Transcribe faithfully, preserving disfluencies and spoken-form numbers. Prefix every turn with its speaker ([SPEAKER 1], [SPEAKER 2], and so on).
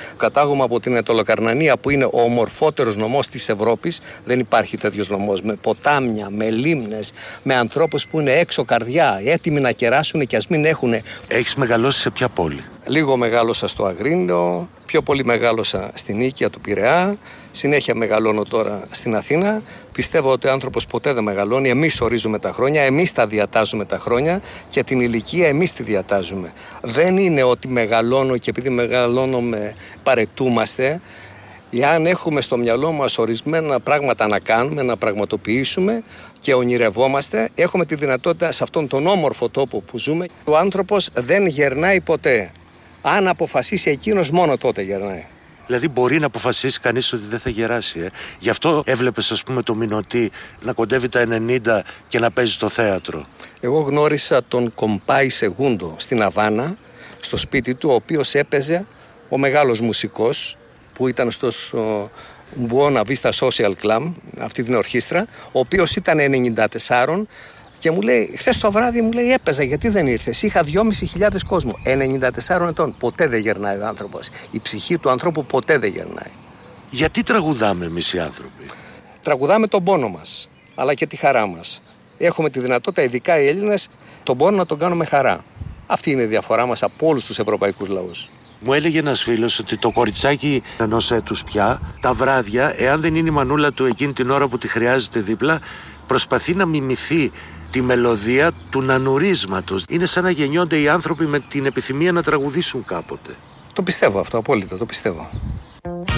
[SPEAKER 1] Κατάγομαι από την Αιτωλοκαρνανία, που είναι ο ομορφότερος νομός της Ευρώπης. Δεν υπάρχει τέτοιος νομός. Με ποτάμια, με λίμνες, με ανθρώπους που είναι έξω καρδιά, έτοιμοι να κεράσουν και ας μην έχουν.
[SPEAKER 2] Έχεις μεγαλώσει σε ποια πόλη?
[SPEAKER 1] Λίγο μεγάλωσα στο Αγρίνιο, πιο πολύ μεγάλωσα στην Νίκαια του Πειραιά, συνέχεια μεγαλώνω τώρα στην Αθήνα. Πιστεύω ότι ο άνθρωπος ποτέ δεν μεγαλώνει, εμείς ορίζουμε τα χρόνια, εμείς τα διατάζουμε τα χρόνια και την ηλικία εμείς τη διατάζουμε. Δεν είναι ότι μεγαλώνω και επειδή μεγαλώνουμε παρετούμαστε. Εάν έχουμε στο μυαλό μας ορισμένα πράγματα να κάνουμε, να πραγματοποιήσουμε και ονειρευόμαστε, έχουμε τη δυνατότητα σε αυτόν τον όμορφο τόπο που ζούμε. Ο άνθρωπος δεν γερνάει ποτέ. Αν αποφασίσει εκείνος, μόνο τότε γερνάει.
[SPEAKER 2] Δηλαδή μπορεί να αποφασίσει κανείς ότι δεν θα γεράσει. Ε. Γι' αυτό έβλεπες, ας πούμε, το Μινωτή να κοντεύει τα ενενήντα και να παίζει στο θέατρο.
[SPEAKER 1] Εγώ γνώρισα τον Κομπάι Σεγούντο στην Αβάνα, στο σπίτι του, ο οποίος έπαιζε ο μεγάλος μουσικός που ήταν στο Buona Vista Social Club, αυτή την ορχήστρα, ο οποίος ήταν ενενήντα τέσσερα και μου λέει, χθες το βράδυ μου λέει έπαιζα, γιατί δεν ήρθες? Είχα δυόμισι χιλιάδες κόσμο, ενενήντα τέσσερα ετών. Ποτέ δεν γερνάει ο άνθρωπος. Η ψυχή του ανθρώπου ποτέ δεν γερνάει.
[SPEAKER 2] Γιατί τραγουδάμε εμείς οι άνθρωποι?
[SPEAKER 1] Τραγουδάμε τον πόνο μας, αλλά και τη χαρά μας. Έχουμε τη δυνατότητα, ειδικά οι Έλληνες, τον πόνο να τον κάνουμε χαρά. Αυτή είναι η διαφορά μας από όλους τους ευρωπαϊκούς λαούς.
[SPEAKER 2] Μου έλεγε ένας φίλος ότι το κοριτσάκι ενός έτους πια, τα βράδια, εάν δεν είναι η μανούλα του εκείνη την ώρα που τη χρειάζεται δίπλα, προσπαθεί να μιμηθεί τη μελωδία του νανουρίσματος. Είναι σαν να γεννιόνται οι άνθρωποι με την επιθυμία να τραγουδήσουν κάποτε.
[SPEAKER 1] Το πιστεύω αυτό, απόλυτα, το πιστεύω.